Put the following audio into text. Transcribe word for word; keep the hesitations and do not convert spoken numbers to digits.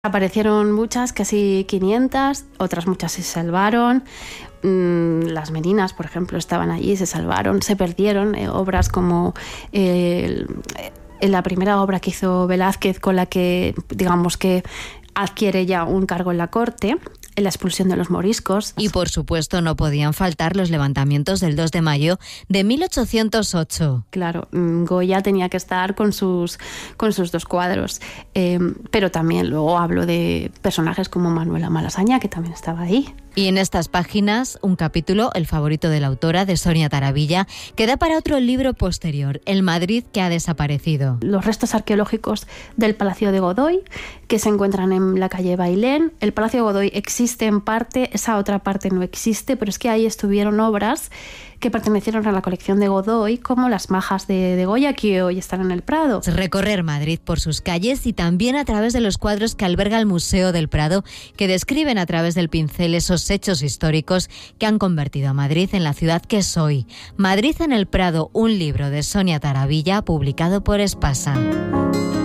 Aparecieron muchas, casi quinientas, otras muchas se salvaron. Las meninas, por ejemplo, estaban allí, se salvaron, se perdieron. Eh, obras como eh, el, la primera obra que hizo Velázquez, con la que, digamos que adquiere ya un cargo en la corte, en la expulsión de los moriscos. Y por supuesto no podían faltar los levantamientos del dos de mayo de mil ochocientos ocho. Claro, Goya tenía que estar con sus, con sus dos cuadros, eh, pero también luego hablo de personajes como Manuela Malasaña, que también estaba ahí. Y en estas páginas, un capítulo, el favorito de la autora, de Sonia Taravilla, que da para otro libro posterior, El Madrid que ha desaparecido. Los restos arqueológicos del Palacio de Godoy, que se encuentran en la calle Bailén. El Palacio de Godoy existe en parte, esa otra parte no existe, pero es que ahí estuvieron obras que pertenecieron a la colección de Godoy, como las majas de, de Goya, que hoy están en el Prado. Recorrer Madrid por sus calles y también a través de los cuadros que alberga el Museo del Prado, que describen a través del pincel esos hechos históricos que han convertido a Madrid en la ciudad que es hoy. Madrid en el Prado, un libro de Sonia Taravilla, publicado por Espasa.